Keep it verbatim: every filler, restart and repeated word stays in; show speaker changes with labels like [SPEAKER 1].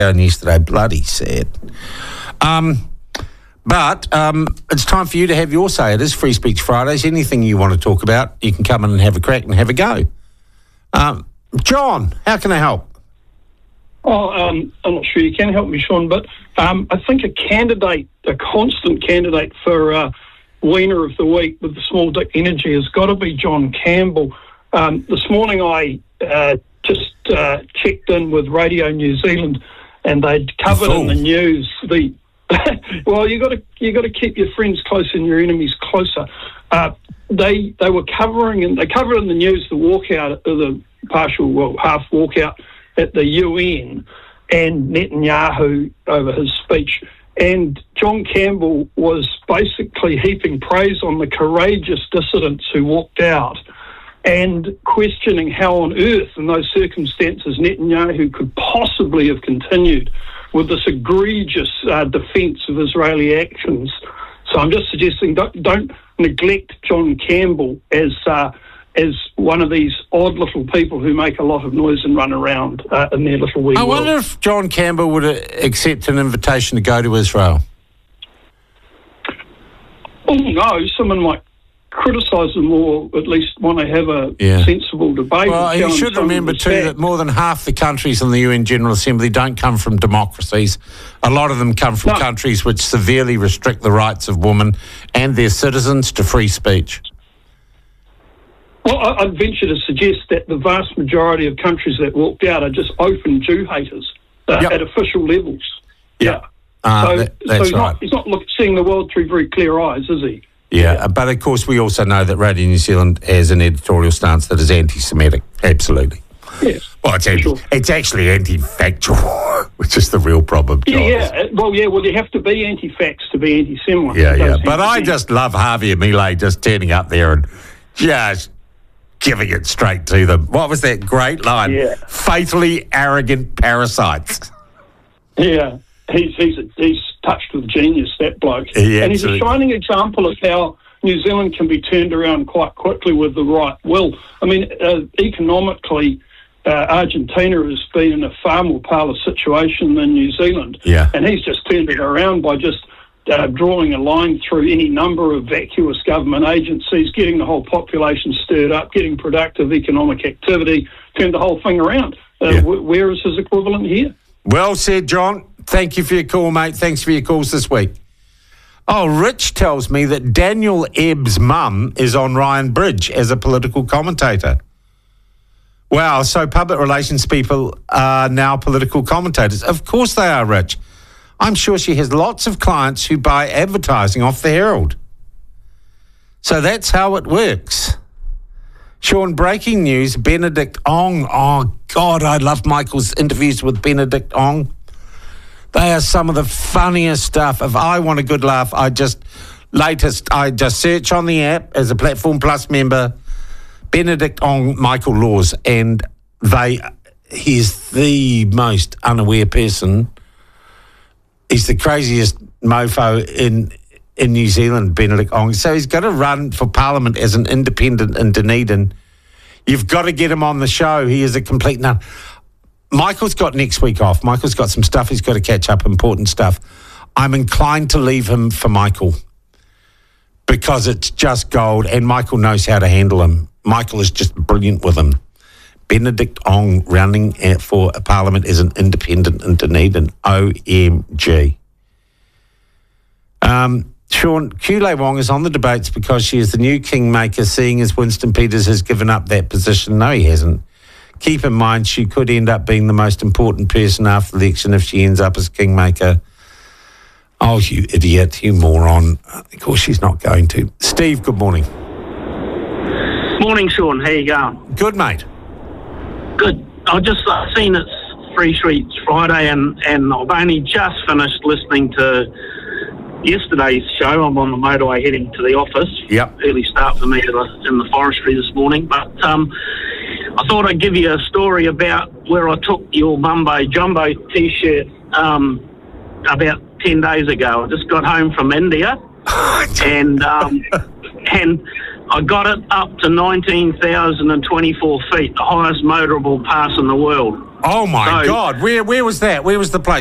[SPEAKER 1] on yesterday. Bloody sad. Um, but um, it's time for you to have your say. It is Free Speech Fridays. Anything you want to talk about, you can come in and have a crack and have a go. Um, John, how can I help?
[SPEAKER 2] Oh, um, I'm not sure you can help me, Sean, but um, I think a candidate, a constant candidate for uh, Wiener of the Week with the Small Dick Energy has got to be John Campbell. Um, this morning I uh, just uh, checked in with Radio New Zealand, and they'd covered in the news the. well, you got to you got to keep your friends close and your enemies closer. Uh, they they were covering and they covered in the news the walkout, the partial well half walkout at the U N and Netanyahu over his speech. And John Campbell was basically heaping praise on the courageous dissidents who walked out and questioning how on earth, in those circumstances, Netanyahu could possibly have continued with this egregious uh, defence of Israeli actions. So I'm just suggesting don't, don't neglect John Campbell as uh, as one of these odd little people who make a lot of noise and run around uh, in their little wee
[SPEAKER 1] I
[SPEAKER 2] world.
[SPEAKER 1] wonder if John Campbell would accept an invitation to go to Israel.
[SPEAKER 2] Oh, no, someone might criticise them or at least want to have a
[SPEAKER 1] yeah.
[SPEAKER 2] sensible debate.
[SPEAKER 1] Well, you should remember too that more than half the countries in the U N General Assembly don't come from democracies. A lot of them come from no. countries which severely restrict the rights of women and their citizens to free speech.
[SPEAKER 2] Well, I'd venture to suggest that the vast majority of countries that walked out are just open Jew haters uh, yep. at official levels.
[SPEAKER 1] Yeah.
[SPEAKER 2] yeah.
[SPEAKER 1] Uh,
[SPEAKER 2] so,
[SPEAKER 1] that, that's
[SPEAKER 2] so he's
[SPEAKER 1] right.
[SPEAKER 2] not, he's not look, seeing the world through very clear eyes, is he?
[SPEAKER 1] Yeah, yeah, but of course we also know that Radio New Zealand has an editorial stance that is anti-Semitic. Absolutely.
[SPEAKER 2] Yes.
[SPEAKER 1] Well, it's, anti-
[SPEAKER 2] sure.
[SPEAKER 1] it's actually anti-factual, which is the real problem.
[SPEAKER 2] Yeah, yeah. Well, yeah, well, you have to be anti-fax to be anti-Semite.
[SPEAKER 1] Yeah, yeah. But I just love Javier Milei just turning up there and just giving it straight to them. What was that great line?
[SPEAKER 2] Yeah.
[SPEAKER 1] Fatally arrogant parasites.
[SPEAKER 2] Yeah. He's he's a, he's touched with genius, that bloke.
[SPEAKER 1] Yeah,
[SPEAKER 2] and he's
[SPEAKER 1] absolutely.
[SPEAKER 2] a shining example of how New Zealand can be turned around quite quickly with the right will. I mean, uh, economically, uh, Argentina has been in a far more parlous situation than New Zealand.
[SPEAKER 1] Yeah.
[SPEAKER 2] And he's just turned it around by just uh, drawing a line through any number of vacuous government agencies, getting the whole population stirred up, getting productive economic activity, turned the whole thing around. Uh,
[SPEAKER 1] Yeah.
[SPEAKER 2] wh- where is his equivalent here?
[SPEAKER 1] Well said, John. Thank you for your call, mate. Thanks for your calls this week. Oh, Rich tells me that Daniel Ebb's mum is on Ryan Bridge as a political commentator. Wow, so public relations people are now political commentators. Of course they are, Rich. I'm sure she has lots of clients who buy advertising off the Herald. So that's how it works. Sean, breaking news, Benedict Ong. Oh, God, I love Michael's interviews with Benedict Ong. They are some of the funniest stuff. If I want a good laugh, I just, latest, I just search on the app as a Platform Plus member, Benedict Ong, Michael Laws, and they, he's the most unaware person. He's the craziest mofo in in New Zealand, Benedict Ong. So he's got to run for Parliament as an independent in Dunedin. You've got to get him on the show. He is a complete nut. Michael's got next week off. Michael's got some stuff he's got to catch up, important stuff. I'm inclined to leave him for Michael because it's just gold, and Michael knows how to handle him. Michael is just brilliant with him. Benedict Ong running for Parliament as an independent in Dunedin. O M G. Um, Sean, Kule Wong is on the debates because she is the new kingmaker, seeing as Winston Peters has given up that position. No, he hasn't. Keep in mind, she could end up being the most important person after the election if she ends up as kingmaker. Oh, you idiot, you moron. Of course she's not going to. Steve, good morning.
[SPEAKER 3] Morning, Sean. How you going?
[SPEAKER 1] Good, mate.
[SPEAKER 3] Good. I've just uh, seen it's Free Speech Friday, and, and I've only just finished listening to yesterday's show. I'm on the motorway heading to the office.
[SPEAKER 1] Yep.
[SPEAKER 3] Early start for me in the forestry this morning. But um, I thought I'd give you a story about where I took your Mumbo Jumbo T-shirt um, about ten days ago. I just got home from India, and um, and I got it up to nineteen thousand twenty-four feet, the highest motorable pass in the world.
[SPEAKER 1] Oh, my
[SPEAKER 3] So-
[SPEAKER 1] God. Where, where was that? Where was the place?